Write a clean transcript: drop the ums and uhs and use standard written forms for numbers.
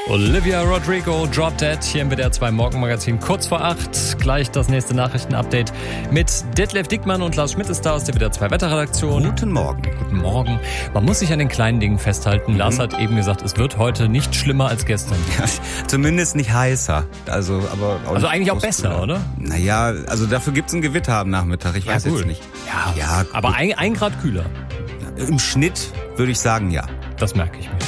Olivia Rodrigo, Drop Dead, hier im WDR 2 Morgenmagazin, kurz vor 8. Gleich das nächste Nachrichtenupdate mit Detlef Dickmann und Lars Schmidt ist da aus der WDR 2 Wetterredaktion. Guten Morgen. Guten Morgen. Man muss sich an den kleinen Dingen festhalten. Lars hat eben gesagt, es wird heute nicht schlimmer als gestern. Ja, zumindest nicht heißer. Also eigentlich auch besser, oder? Naja, also dafür gibt's ein Gewitter am Nachmittag. Ich weiß jetzt nicht. Ja, aber 1 Grad kühler. Im Schnitt würde ich sagen, ja. Das merke ich mir.